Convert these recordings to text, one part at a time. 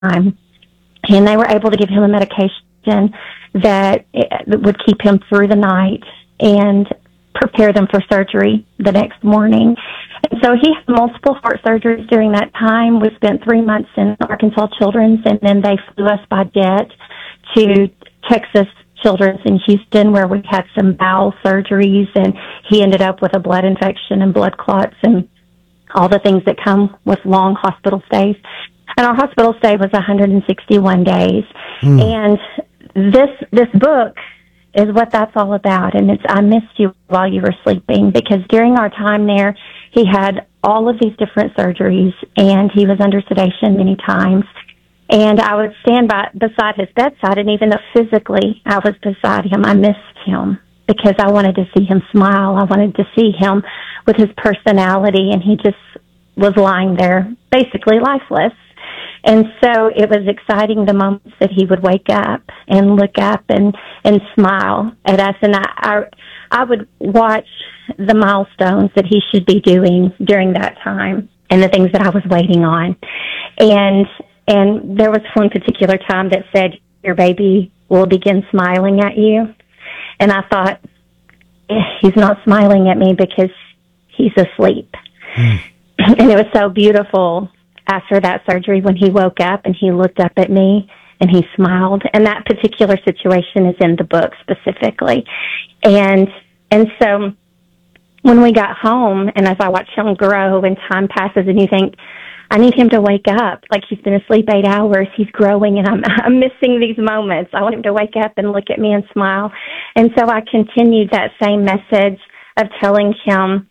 time. And they were able to give him a medication that would keep him through the night and prepare them for surgery the next morning. And so he had multiple heart surgeries during that time. We spent 3 months in Arkansas Children's, and then they flew us by jet to Texas Children's in Houston, where we had some bowel surgeries, and he ended up with a blood infection and blood clots and all the things that come with long hospital stays. And our hospital stay was 161 days. And this book is what that's all about. And it's I Missed You While You Were Sleeping, because during our time there, he had all of these different surgeries, and he was under sedation many times. And I would stand beside his bedside, and even though physically I was beside him, I missed him because I wanted to see him smile. I wanted to see him with his personality, and he just was lying there basically lifeless. And so it was exciting the moments that he would wake up and look up and smile at us. And I would watch the milestones that he should be doing during that time and the things that I was waiting on. And there was one particular time that said, your baby will begin smiling at you. And I thought, he's not smiling at me because he's asleep. And it was so beautiful after that surgery when he woke up and he looked up at me and he smiled. And that particular situation is in the book specifically. And so when we got home, and as I watched him grow and time passes and you think, I need him to wake up. Like, he's been asleep 8 hours. He's growing, and I'm missing these moments. I want him to wake up and look at me and smile. And so I continued that same message of telling him,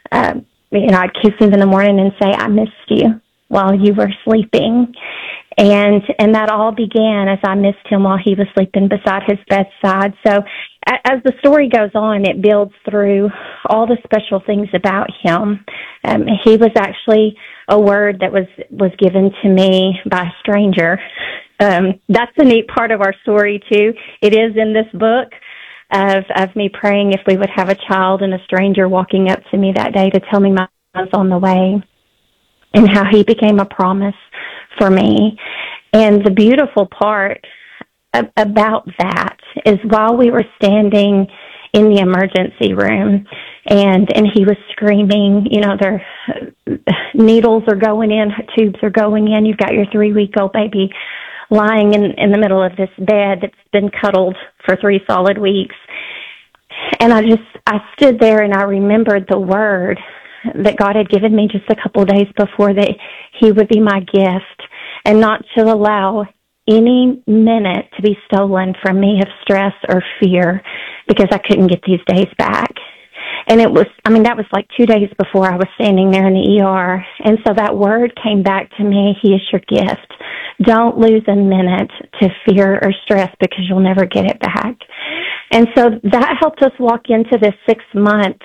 I'd kiss him in the morning and say, I missed you while you were sleeping. And that all began as I missed him while he was sleeping beside his bedside. So as the story goes on, it builds through all the special things about him. He was actually a word that was given to me by a stranger. That's the neat part of our story, too. It is in this book of me praying if we would have a child, and a stranger walking up to me that day to tell me my son was on the way, and how he became a promise for me. And the beautiful part about that is while we were standing in the emergency room and he was screaming, their needles are going in, tubes are going in, you've got your 3-week-old baby lying in the middle of this bed that's been cuddled for 3 solid weeks. And I stood there and I remembered the word that God had given me just a couple of days before, that he would be my gift, and not to allow any minute to be stolen from me of stress or fear, because I couldn't get these days back. And that was like 2 days before I was standing there in the ER. And so that word came back to me, he is your gift. Don't lose a minute to fear or stress, because you'll never get it back. And so that helped us walk into this 6-month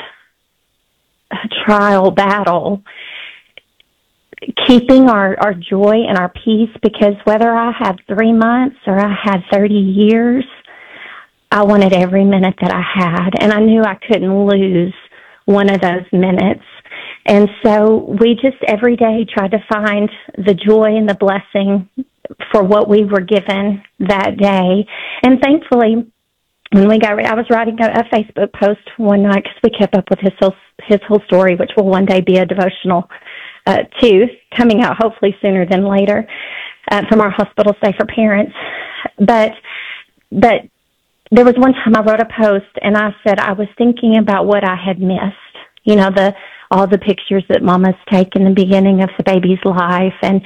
trial battle, keeping our joy and our peace, because whether I had 3 months or I had 30 years, I wanted every minute that I had, and I knew I couldn't lose one of those minutes. And so we just every day tried to find the joy and the blessing for what we were given that day. And thankfully, when we got ready, I was writing a Facebook post one night, because we kept up with his whole story, which will one day be a devotional too, coming out hopefully sooner than later from our hospital stay for parents. But there was one time I wrote a post and I said I was thinking about what I had missed. All the pictures that Mama's take in the beginning of the baby's life, and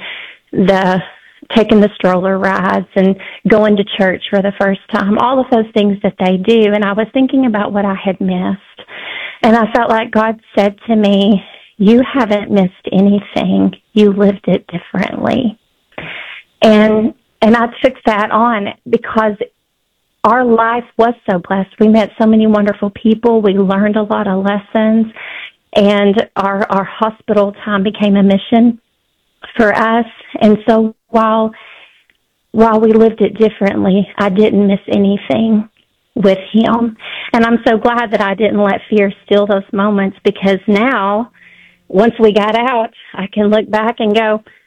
taking the stroller rides and going to church for the first time, all of those things that they do. And I was thinking about what I had missed. And I felt like God said to me, you haven't missed anything. You lived it differently. And I took that on, because our life was so blessed. We met so many wonderful people. We learned a lot of lessons. And our hospital time became a mission for us. And so while we lived it differently, I didn't miss anything with him. And I'm so glad that I didn't let fear steal those moments, because now, once we got out, I can look back and go,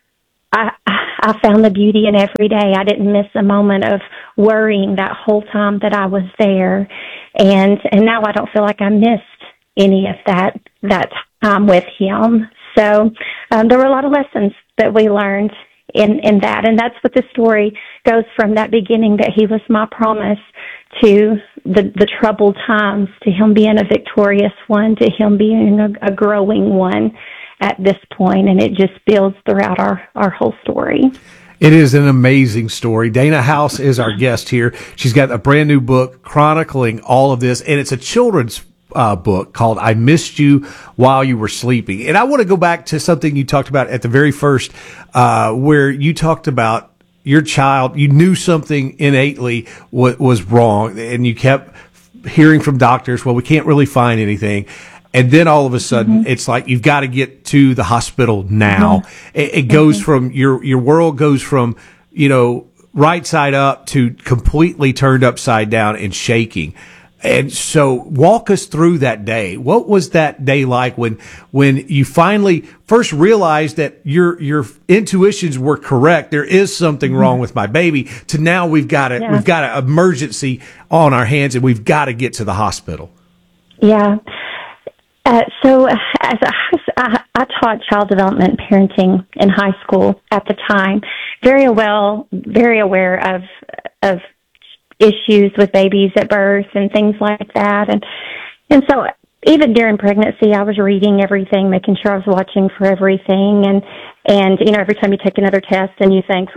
I found the beauty in every day. I didn't miss a moment of worrying that whole time that I was there. And now I don't feel like I missed any of that time with him. So, there were a lot of lessons that we learned in that. And that's what the story goes from, that beginning that he was my promise, to the troubled times, to him being a victorious one, to him being a growing one at this point. And it just builds throughout our whole story. It is an amazing story. Dana House is our guest here. She's got a brand new book chronicling all of this, and it's a children's book called I Missed You While You Were Sleeping. And I want to go back to something you talked about at the very first, where you talked about your child, you knew something innately was wrong, and you kept hearing from doctors, well, we can't really find anything. And then all of a sudden, it's like, you've got to get to the hospital now. It goes from, your world goes from, right side up to completely turned upside down and shaking. And so walk us through that day. What was that day like when you finally first realized that your intuitions were correct? There is something wrong with my baby, to now we've got an emergency on our hands and we've got to get to the hospital. Yeah. So as I taught child development and parenting in high school at the time, very aware of issues with babies at birth and things like that. And so even during pregnancy, I was reading everything, making sure I was watching for everything. And every time you take another test and you think,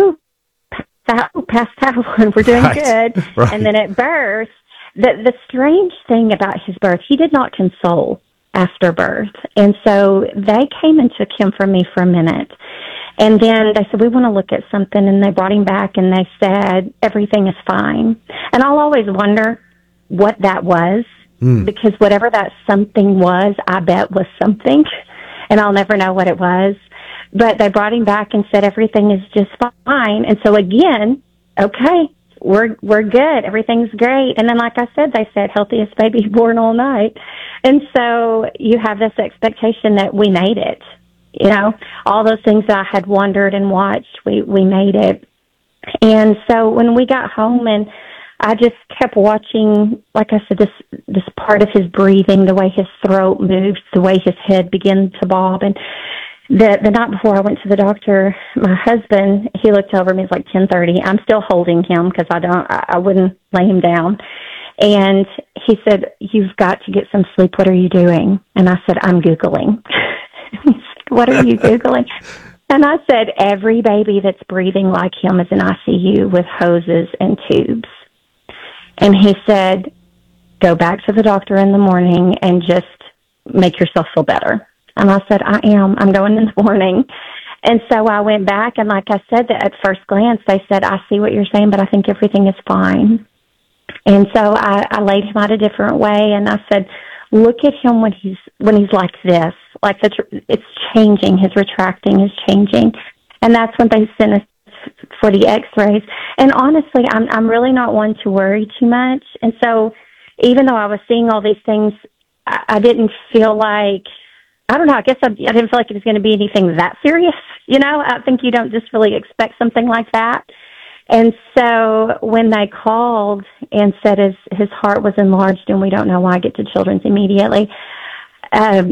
passed that one, we're doing good. Right. And then at birth, the strange thing about his birth, he did not console after birth. And so they came and took him from me for a minute. And then they said, we want to look at something. And they brought him back and they said, everything is fine. And I'll always wonder what that was, because whatever that something was, I bet was something. And I'll never know what it was. But they brought him back and said, everything is just fine. And so again, okay, we're good. Everything's great. And then, like I said, they said, healthiest baby born all night. And so you have this expectation that we made it. All those things that I had wondered and watched, we made it. And so when we got home, and I just kept watching, like I said, this part of his breathing, the way his throat moves, the way his head began to bob. And the night before I went to the doctor, my husband, he looked over me, it was like 10:30. I'm still holding him because I wouldn't lay him down. And he said, you've got to get some sleep. What are you doing? And I said, I'm Googling. He said, what are you Googling? And I said, every baby that's breathing like him is in ICU with hoses and tubes. And he said, go back to the doctor in the morning and just make yourself feel better. And I said, I'm going in the morning. And so I went back, and like I said, at first glance, they said, I see what you're saying, but I think everything is fine. And so I laid him out a different way, and I said, look at him when he's like this, like it's changing, his retracting is changing. And that's when they sent us for the x-rays. And honestly, I'm really not one to worry too much. And so even though I was seeing all these things, I didn't feel like, I don't know, I guess I didn't feel like it was going to be anything that serious. I think you don't just really expect something like that. And so when they called and said his heart was enlarged and we don't know why, I get to Children's immediately, at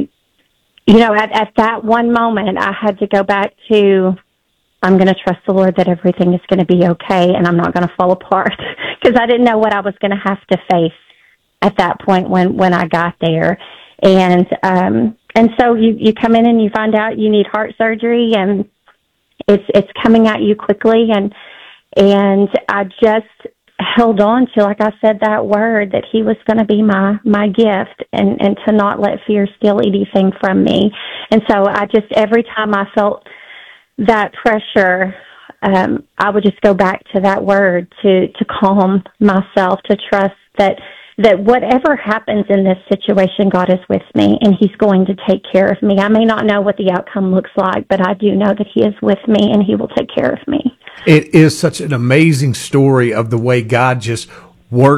that one moment, I had to go back to, I'm going to trust the Lord that everything is going to be okay and I'm not going to fall apart, because I didn't know what I was going to have to face at that point when I got there. And so you come in and you find out you need heart surgery, and it's coming at you quickly, and I just held on to, like I said, that word that he was going to be my gift, and to not let fear steal anything from me. And so I just, every time I felt that pressure, I would just go back to that word to calm myself, to trust that whatever happens in this situation, God is with me and he's going to take care of me. I may not know what the outcome looks like, but I do know that he is with me and he will take care of me. It is such an amazing story of the way God just worked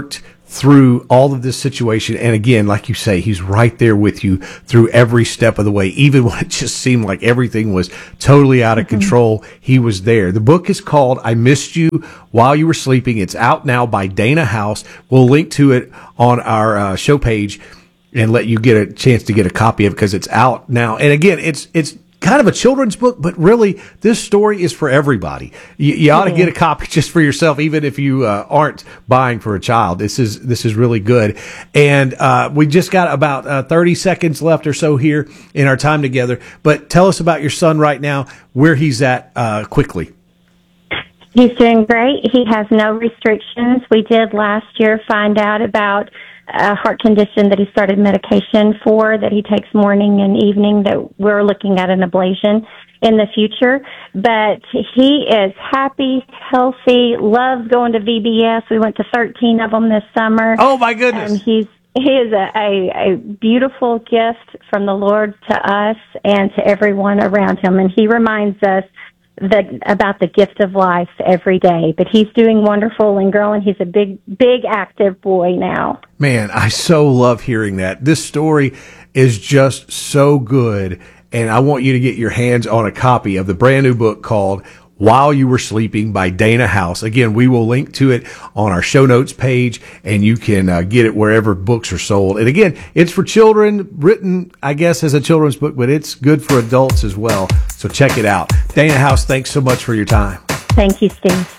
through all of this situation. And again, like you say, he's right there with you through every step of the way. Even when it just seemed like everything was totally out of control, he was there. The book is called I Missed You While You Were Sleeping. It's out now by Dana House. We'll link to it on our show page and let you get a chance to get a copy of it because it's out now. And again, it's kind of a children's book, but really this story is for everybody. You ought to get a copy just for yourself, even if you aren't buying for a child. This is really good. And we just got about 30 seconds left or so here in our time together. But tell us about your son right now, where he's at quickly. He's doing great. He has no restrictions. We did last year find out about a heart condition that he started medication for that he takes morning and evening, that we're looking at an ablation in the future. But he is happy, healthy, loves going to VBS. We went to 13 of them this summer. Oh, my goodness. He is a beautiful gift from the Lord to us and to everyone around him. And he reminds us about the gift of life every day. But he's doing wonderful and growing. He's a big active boy now. Man, I so love hearing that. This story is just so good. And I want you to get your hands on a copy of the brand new book called While You Were Sleeping by Dana House. Again, we will link to it on our show notes page, and you can get it wherever books are sold. And again, it's for children, written, I guess, as a children's book, but it's good for adults as well. So check it out. Dana House, thanks so much for your time. Thank you, Steve.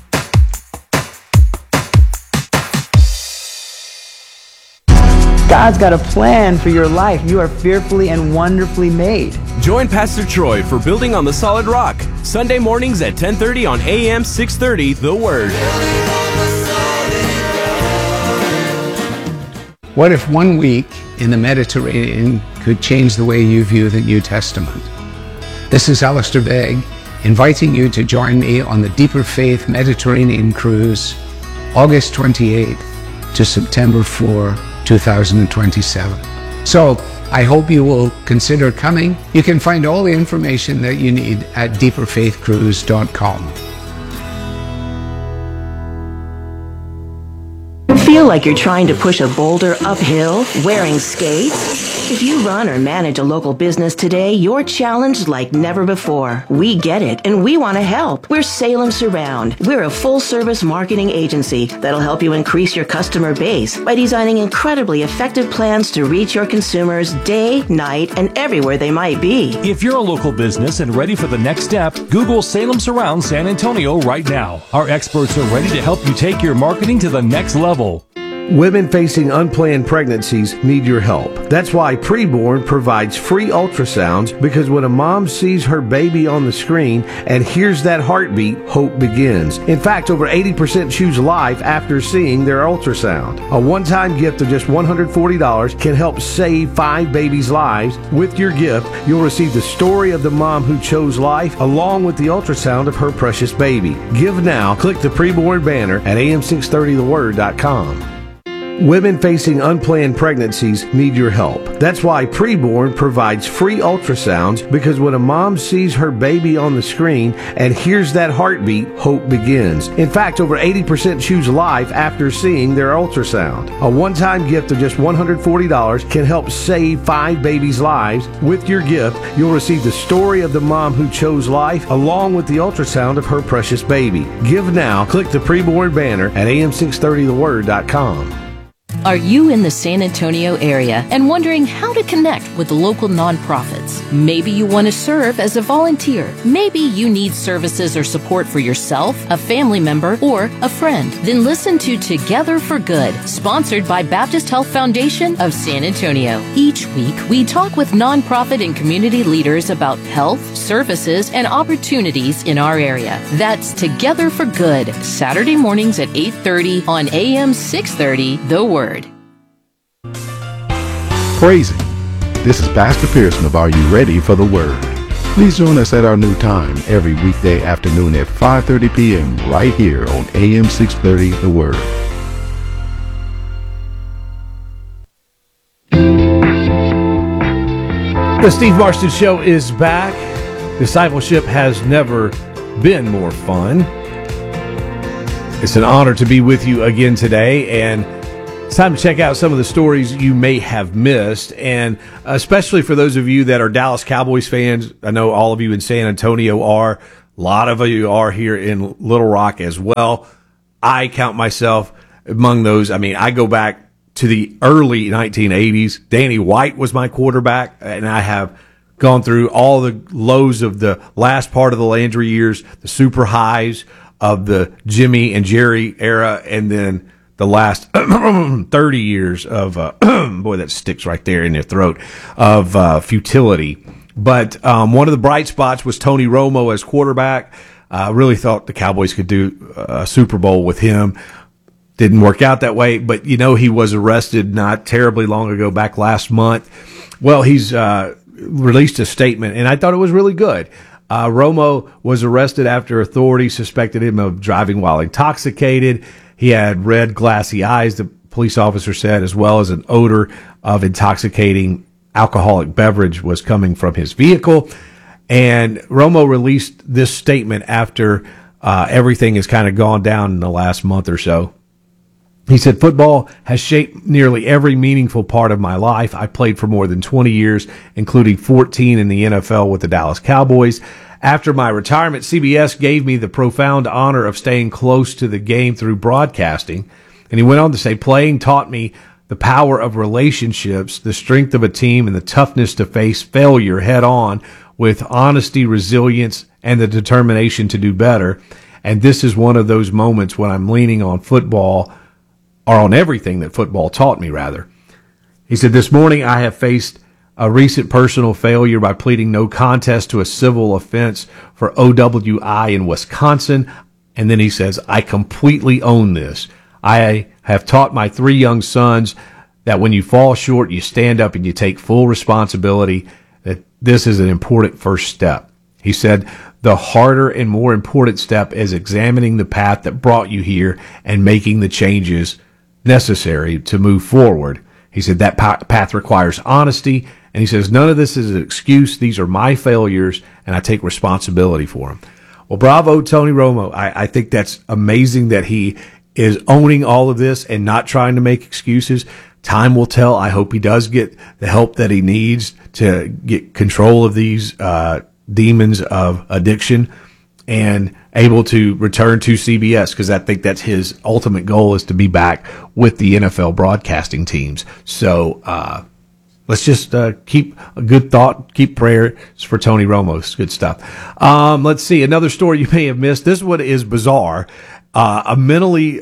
God's got a plan for your life. You are fearfully and wonderfully made. Join Pastor Troy for Building on the Solid Rock, Sunday mornings at 10:30 on AM 630, The Word. What if 1 week in the Mediterranean could change the way you view the New Testament? This is Alistair Begg, inviting you to join me on the Deeper Faith Mediterranean Cruise, August 28th to September 4, 2027. So I hope you will consider coming. You can find all the information that you need at deeperfaithcruise.com. Feel like you're trying to push a boulder uphill wearing skates? If you run or manage a local business today, you're challenged like never before. We get it, and we want to help. We're Salem Surround. We're a full-service marketing agency that'll help you increase your customer base by designing incredibly effective plans to reach your consumers day, night, and everywhere they might be. If you're a local business and ready for the next step, Google Salem Surround San Antonio right now. Our experts are ready to help you take your marketing to the next level. Women facing unplanned pregnancies need your help. That's why Preborn provides free ultrasounds, because when a mom sees her baby on the screen and hears that heartbeat, hope begins. In fact, over 80% choose life after seeing their ultrasound. A one-time gift of just $140 can help save 5 babies' lives. With your gift, you'll receive the story of the mom who chose life along with the ultrasound of her precious baby. Give now. Click the Preborn banner at am630theword.com. Women facing unplanned pregnancies need your help. That's why Preborn provides free ultrasounds, because when a mom sees her baby on the screen and hears that heartbeat, hope begins. In fact, over 80% choose life after seeing their ultrasound. A one-time gift of just $140 can help save 5 babies' lives. With your gift, you'll receive the story of the mom who chose life along with the ultrasound of her precious baby. Give now. Click the Preborn banner at am630theword.com. Are you in the San Antonio area and wondering how to connect with local nonprofits? Maybe you want to serve as a volunteer. Maybe you need services or support for yourself, a family member, or a friend. Then listen to Together for Good, sponsored by Baptist Health Foundation of San Antonio. Each week, we talk with nonprofit and community leaders about health, services, and opportunities in our area. That's Together for Good, Saturday mornings at 8:30 on AM 630, The Word. Praising. This is Pastor Pearson of Are You Ready for the Word? Please join us at our new time every weekday afternoon at 5:30 p.m. right here on AM 630 The Word. The Steve Marston Show is back. Discipleship has never been more fun. It's an honor to be with you again today, and It's time to check out some of the stories you may have missed, and especially for those of you that are Dallas Cowboys fans. I know all of you in San Antonio are. A lot of you are here in Little Rock as well. I count myself among those. I mean, I go back to the early 1980s. Danny White was my quarterback, and I have gone through all the lows of the last part of the Landry years, the super highs of the Jimmy and Jerry era, and then the last 30 years of, boy, that sticks right there in your throat, of futility. But one of the bright spots was Tony Romo as quarterback. I really thought the Cowboys could do a Super Bowl with him. Didn't work out that way, but he was arrested not terribly long ago, back last month. Well, he's released a statement, and I thought it was really good. Romo was arrested after authorities suspected him of driving while intoxicated. He had red, glassy eyes, the police officer said, as well as an odor of intoxicating alcoholic beverage was coming from his vehicle. And Romo released this statement after everything has kind of gone down in the last month or so. He said, "Football has shaped nearly every meaningful part of my life. I played for more than 20 years, including 14 in the NFL with the Dallas Cowboys. After my retirement, CBS gave me the profound honor of staying close to the game through broadcasting." And he went on to say, "Playing taught me the power of relationships, the strength of a team, and the toughness to face failure head on with honesty, resilience, and the determination to do better. And this is one of those moments when I'm leaning on football, or on everything that football taught me, rather." He said, "This morning I have faced a recent personal failure by pleading no contest to a civil offense for OWI in Wisconsin." And then he says, "I completely own this. I have taught my 3 young sons that when you fall short, you stand up and you take full responsibility, that this is an important first step." He said, "The harder and more important step is examining the path that brought you here and making the changes necessary to move forward." He said that path requires honesty. And he says, "None of this is an excuse. These are my failures, and I take responsibility for them." Well, bravo, Tony Romo. I think that's amazing that he is owning all of this and not trying to make excuses. Time will tell. I hope he does get the help that he needs to get control of these demons of addiction and able to return to CBS, because I think that's his ultimate goal, is to be back with the NFL broadcasting teams. So let's just keep a good thought, keep prayers for Tony Romo. It's good stuff. Let's see, another story you may have missed. This one is bizarre. A mentally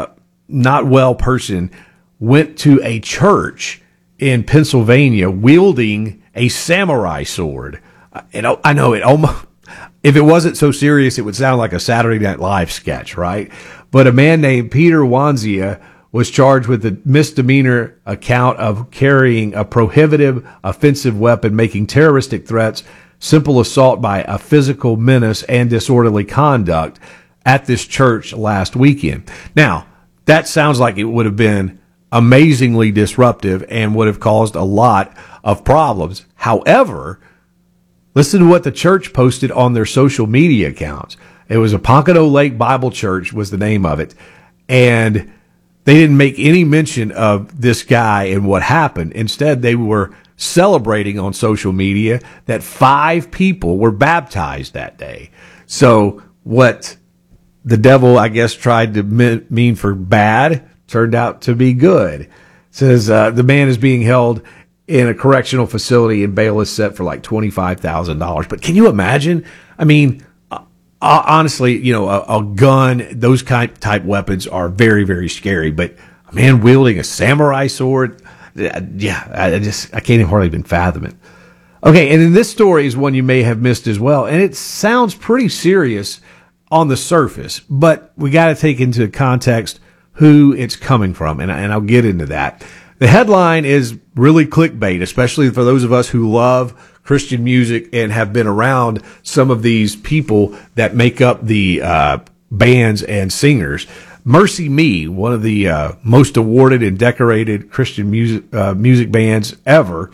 not well person went to a church in Pennsylvania wielding a samurai sword. I know it almost, if it wasn't so serious, it would sound like a Saturday Night Live sketch, right? But a man named Peter Wanzia was charged with a misdemeanor account of carrying a prohibitive offensive weapon, making terroristic threats, simple assault by a physical menace, and disorderly conduct at this church last weekend. Now, that sounds like it would have been amazingly disruptive and would have caused a lot of problems. However, listen to what the church posted on their social media accounts. It was a Pocono Lake Bible Church was the name of it. And they didn't make any mention of this guy and what happened. Instead, they were celebrating on social media that 5 people were baptized that day. So what the devil, I guess, tried to mean for bad turned out to be good. It says the man is being held in a correctional facility and bail is set for like $25,000. But can you imagine? I mean, honestly, a gun, those type weapons are very, very scary. But a man wielding a samurai sword, yeah, I can't hardly even fathom it. Okay, and then this story is one you may have missed as well, and it sounds pretty serious on the surface, but we got to take into context who it's coming from, and I'll get into that. The headline is really clickbait, especially for those of us who love Christian music and have been around some of these people that make up the bands and singers. Mercy Me, one of the most awarded and decorated Christian music bands ever,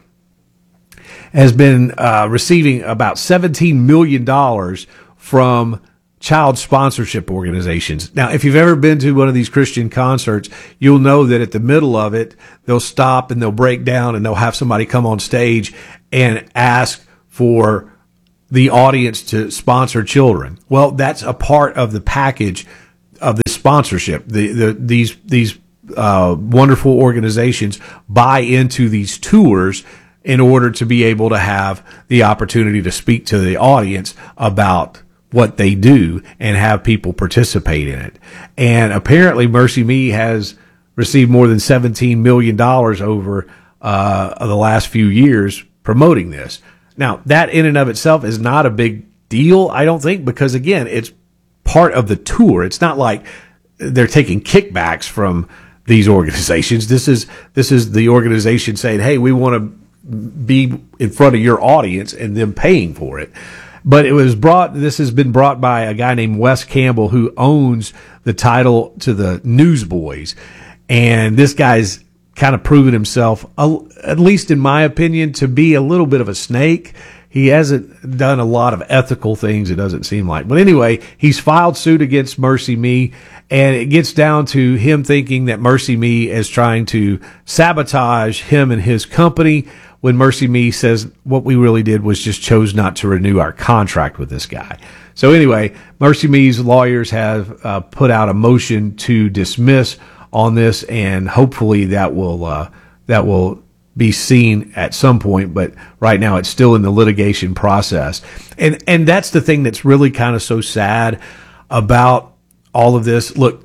has been receiving about $17 million from child sponsorship organizations. Now, if you've ever been to one of these Christian concerts, you'll know that at the middle of it, they'll stop and they'll break down and they'll have somebody come on stage and ask for the audience to sponsor children. Well, that's a part of the package of the sponsorship. These wonderful organizations buy into these tours in order to be able to have the opportunity to speak to the audience about what they do and have people participate in it. And apparently Mercy Me has received more than $17 million over the last few years promoting this. Now, that in and of itself is not a big deal, I don't think, because again, it's part of the tour. It's not like they're taking kickbacks from these organizations. This is the organization saying, hey, we want to be in front of your audience and them paying for it. But this has been brought by a guy named Wes Campbell, who owns the title to the Newsboys. And this guy's kind of proven himself, at least in my opinion, to be a little bit of a snake. He hasn't done a lot of ethical things, it doesn't seem like. But anyway, he's filed suit against Mercy Me, and it gets down to him thinking that Mercy Me is trying to sabotage him and his company, when Mercy Me says what we really did was just chose not to renew our contract with this guy. So anyway, Mercy Me's lawyers have put out a motion to dismiss on this, and hopefully that will be seen at some point, but right now it's still in the litigation process. And that's the thing that's really kind of so sad about all of this. Look,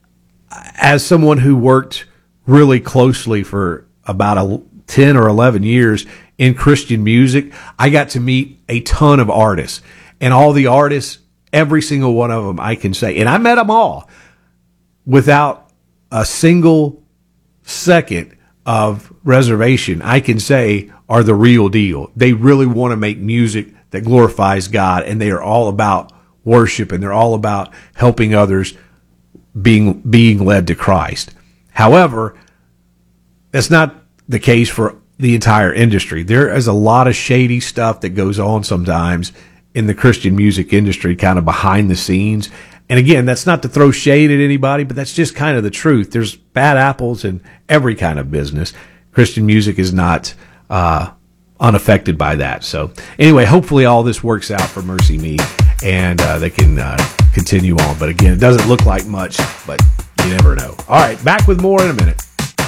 as someone who worked really closely for about 10 or 11 years in Christian music, I got to meet a ton of artists, and all the artists, every single one of them, I can say, and I met them all without a single second of reservation, I can say, are the real deal. They really want to make music that glorifies God, and they are all about worship, and they're all about helping others being led to Christ. However, that's not the case for the entire industry. There is a lot of shady stuff that goes on sometimes in the Christian music industry, kind of behind the scenes. And again, that's not to throw shade at anybody, but that's just kind of the truth. There's bad apples in every kind of business. Christian music is not unaffected by that. So anyway, hopefully all this works out for Mercy Me, and they can continue on. But again, it doesn't look like much, but you never know. All right, back with more in a minute.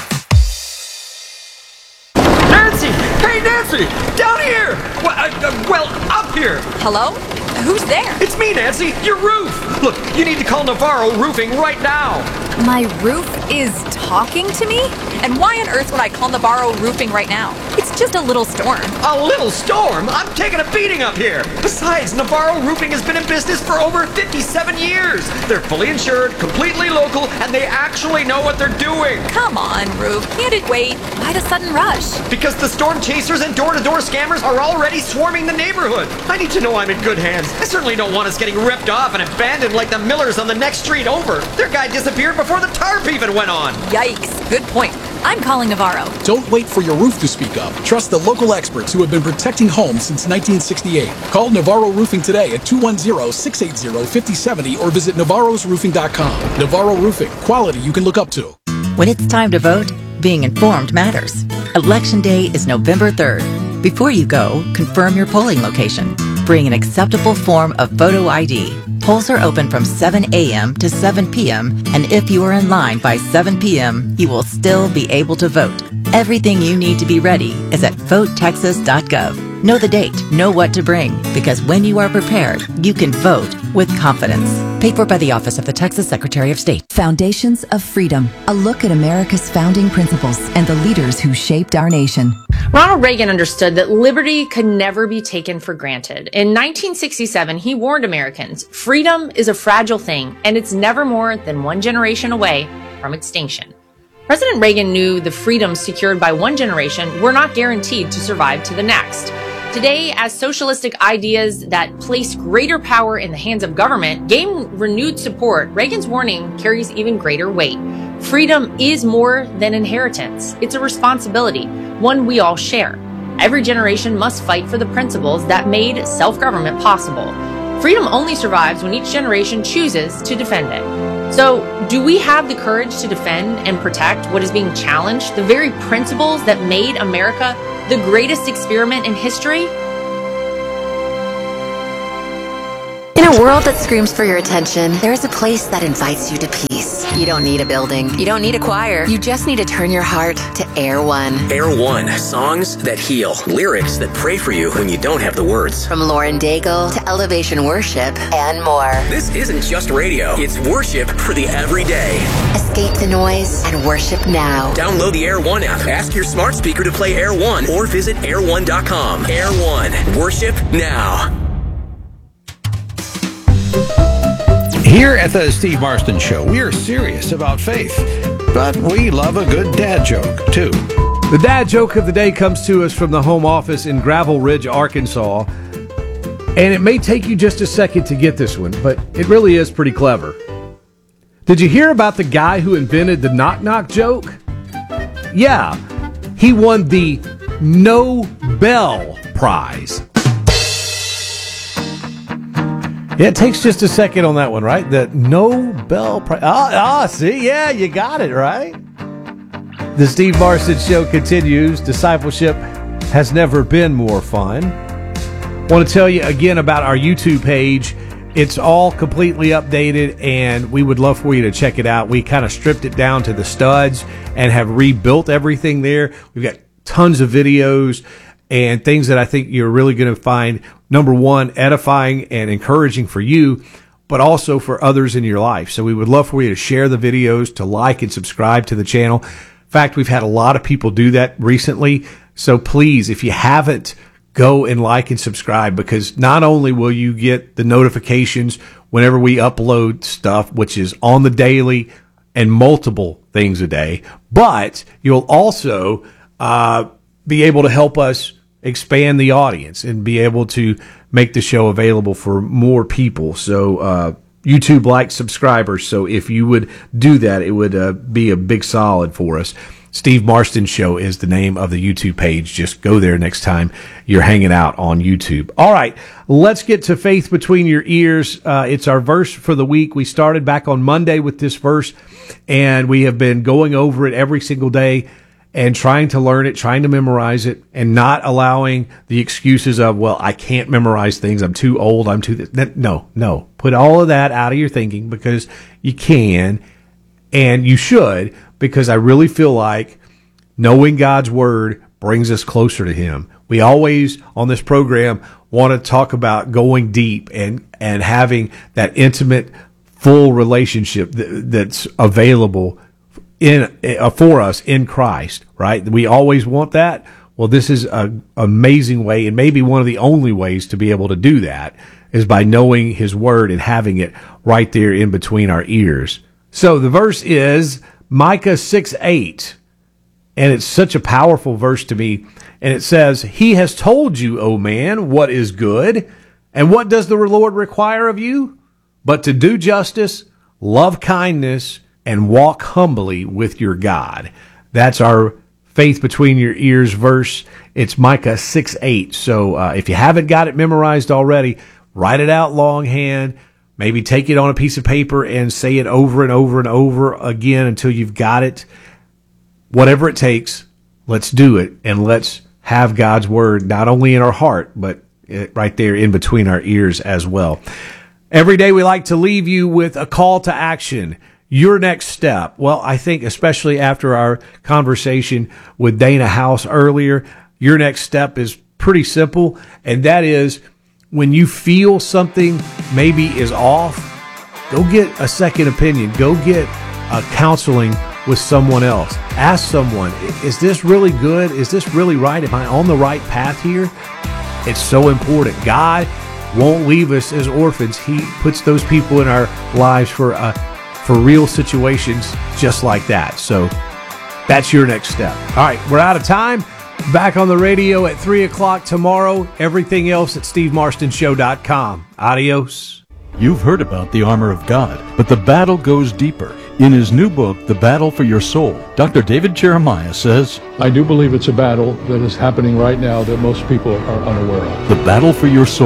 Nancy! Hey, Nancy! Down here! Well, up here! Hello? Who's there? It's me, Nancy! Your roof! Look, you need to call Navarro Roofing right now! My roof is talking to me? And why on earth would I call Navarro Roofing right now? It's just a little storm. A little storm? I'm taking a beating up here! Besides, Navarro Roofing has been in business for over 57 years! They're fully insured, completely local, and they actually know what they're doing! Come on, Roof. Can't it wait? Why the sudden rush? Because the storm chasers and door-to-door scammers are already swarming the neighborhood! I need to know I'm in good hands. I certainly don't want us getting ripped off and abandoned like the Millers on the next street over. Their guy disappeared before the tarp even went on. Yikes. Good point. I'm calling Navarro. Don't wait for your roof to speak up. Trust the local experts who have been protecting homes since 1968. Call Navarro Roofing today at 210-680-5070 or visit navarrosroofing.com. Navarro Roofing. Quality you can look up to. When it's time to vote, being informed matters. Election Day is November 3rd. Before you go, confirm your polling location. Bring an acceptable form of photo ID. Polls are open from 7 a.m. to 7 p.m., and if you are in line by 7 p.m., you will still be able to vote. Everything you need to be ready is at votetexas.gov. Know the date, know what to bring, because when you are prepared, you can vote with confidence. Paid for by the Office of the Texas Secretary of State. Foundations of Freedom, a look at America's founding principles and the leaders who shaped our nation. Ronald Reagan understood that liberty could never be taken for granted. In 1967, he warned Americans, freedom is a fragile thing, and it's never more than one generation away from extinction. President Reagan knew the freedoms secured by one generation were not guaranteed to survive to the next. Today, as socialistic ideas that place greater power in the hands of government gain renewed support, Reagan's warning carries even greater weight. Freedom is more than inheritance. It's a responsibility, one we all share. Every generation must fight for the principles that made self-government possible. Freedom only survives when each generation chooses to defend it. So, do we have the courage to defend and protect what is being challenged, the very principles that made America the greatest experiment in history? In a world that screams for your attention, there is a place that invites you to peace. You don't need a building. You don't need a choir. You just need to turn your heart to Air One. Air One, songs that heal, lyrics that pray for you when you don't have the words. From Lauren Daigle to Elevation Worship and more. This isn't just radio, it's worship for the everyday. Escape the noise and worship now. Download the Air One app, ask your smart speaker to play Air One, or visit air1.com. Air One, worship now. Here at the Steve Marston Show, we are serious about faith, but we love a good dad joke, too. The dad joke of the day comes to us from the home office in Gravel Ridge, Arkansas, and it may take you just a second to get this one, but it really is pretty clever. Did you hear about the guy who invented the knock-knock joke? Yeah, he won the Nobel Prize. Yeah, it takes just a second on that one, right? The Nobel Prize. See, yeah, you got it, right? The Steve Marston Show continues. Discipleship has never been more fun. Want to tell you again about our YouTube page. It's all completely updated, and we would love for you to check it out. We kind of stripped it down to the studs and have rebuilt everything there. We've got tons of videos and things that I think you're really going to find, number one, edifying and encouraging for you, but also for others in your life. So we would love for you to share the videos, to like and subscribe to the channel. In fact, we've had a lot of people do that recently. So please, if you haven't, go and like and subscribe, because not only will you get the notifications whenever we upload stuff, which is on the daily and multiple things a day, but you'll also be able to help us expand the audience and be able to make the show available for more people. So YouTube likes subscribers. So if you would do that, it would be a big solid for us. Steve Marston Show is the name of the YouTube page. Just go there next time you're hanging out on YouTube. All right, let's get to Faith Between Your Ears. It's our verse for the week. We started back on Monday with this verse, and we have been going over it every single day and trying to learn it, trying to memorize it, and not allowing the excuses of, well, I can't memorize things, I'm too old, I'm too... No. Put all of that out of your thinking, because you can, and you should, because I really feel like knowing God's Word brings us closer to Him. We always, on this program, want to talk about going deep and having that intimate, full relationship that's available for us in Christ, right? We always want that. Well, this is an amazing way, and maybe one of the only ways to be able to do that is by knowing His Word and having it right there in between our ears. So the verse is Micah 6:8, and it's such a powerful verse to me. And it says, He has told you, O man, what is good, and what does the Lord require of you? But to do justice, love kindness, and walk humbly with your God. That's our Faith Between Your Ears verse. It's Micah 6:8. So if you haven't got it memorized already, write it out longhand. Maybe take it on a piece of paper and say it over and over and over again until you've got it. Whatever it takes, let's do it, and let's have God's Word not only in our heart, but right there in between our ears as well. Every day we like to leave you with a call to action. Your next step. Well, I think especially after our conversation with Dana House earlier, your next step is pretty simple, and that is when you feel something maybe is off, go get a second opinion. Go get counseling with someone else. Ask someone, is this really good? Is this really right? Am I on the right path here? It's so important. God won't leave us as orphans. He puts those people in our lives for real situations just like that. So that's your next step. All right, we're out of time. Back on the radio at 3 o'clock tomorrow. Everything else at SteveMarstonShow.com. Adios. You've heard about the armor of God, but the battle goes deeper. In his new book, The Battle for Your Soul, Dr. David Jeremiah says, I do believe it's a battle that is happening right now that most people are unaware of. The Battle for Your Soul.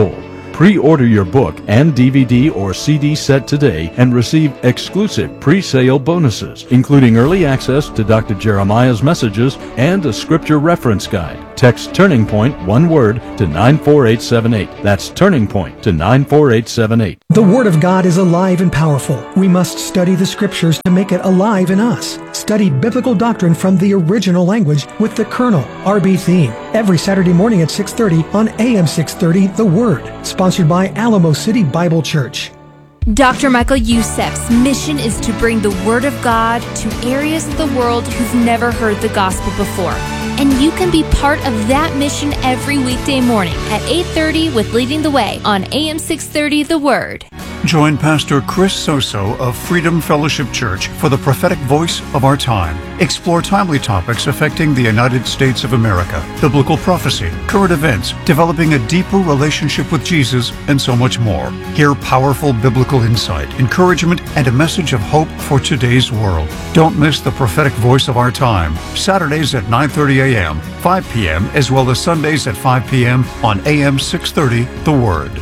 Pre-order your book and DVD or CD set today and receive exclusive pre-sale bonuses, including early access to Dr. Jeremiah's messages and a scripture reference guide. Text Turning Point, one word, to 94878. That's Turning Point to 94878. The Word of God is alive and powerful. We must study the Scriptures to make it alive in us. Study biblical doctrine from the original language with the Colonel, R.B. Theme, every Saturday morning at 6:30 on AM 630, The Word, sponsored by Alamo City Bible Church. Dr. Michael Youssef's mission is to bring the Word of God to areas of the world who've never heard the gospel before. And you can be part of that mission every weekday morning at 8:30 with Leading the Way on AM 630 The Word. Join Pastor Chris Soso of Freedom Fellowship Church for the prophetic voice of our time. Explore timely topics affecting the United States of America, biblical prophecy, current events, developing a deeper relationship with Jesus, and so much more. Hear powerful biblical insight, encouragement, and a message of hope for today's world. Don't miss the prophetic voice of our time. Saturdays at 9:30 a.m., 5 p.m., as well as Sundays at 5 p.m. on AM 630, The Word.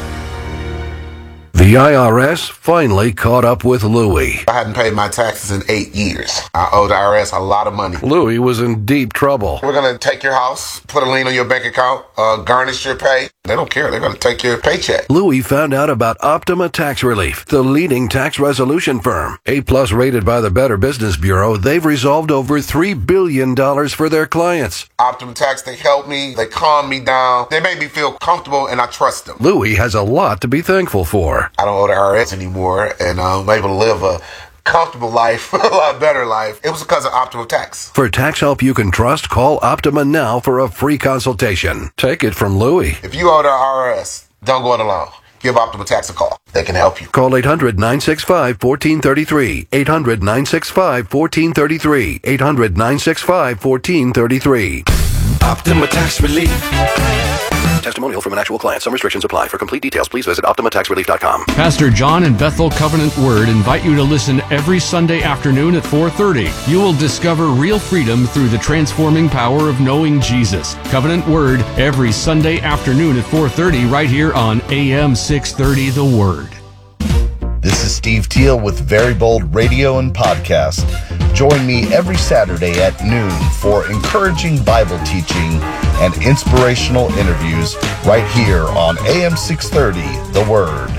The IRS finally caught up with Louie. I hadn't paid my taxes in 8 years. I owed the IRS a lot of money. Louie was in deep trouble. We're going to take your house, put a lien on your bank account, garnish your pay. They don't care. They're going to take your paycheck. Louie found out about Optima Tax Relief, the leading tax resolution firm. A+ rated by the Better Business Bureau, they've resolved over $3 billion for their clients. Optima Tax, they help me. They calm me down. They make me feel comfortable, and I trust them. Louie has a lot to be thankful for. I don't owe the IRS anymore, and I'm able to live a comfortable life, a lot better life. It was because of Optima Tax. For tax help you can trust, call Optima now for a free consultation. Take it from Louie. If you owe the IRS, don't go it alone. Give Optima Tax a call. They can help you. Call 800-965-1433. 800-965-1433. 800-965-1433. Optima Tax Relief. Testimonial from an actual client. Some restrictions apply. For complete details, please visit OptimaTaxRelief.com. Pastor John and Bethel Covenant Word invite you to listen every Sunday afternoon at 4:30. You will discover real freedom through the transforming power of knowing Jesus. Covenant Word every Sunday afternoon at 4:30 right here on AM 630 The Word. This is Steve Teal with Very Bold Radio and Podcast. Join me every Saturday at noon for encouraging Bible teaching and inspirational interviews right here on AM 630, The Word.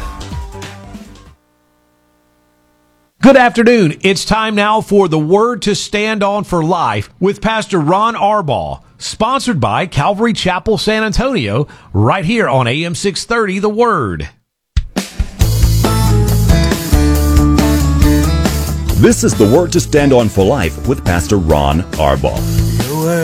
Good afternoon. It's time now for the Word to Stand On for Life with Pastor Ron Arbaugh, sponsored by Calvary Chapel, San Antonio, right here on AM 630, The Word. This is the Word to Stand On for Life with Pastor Ron Arbaugh.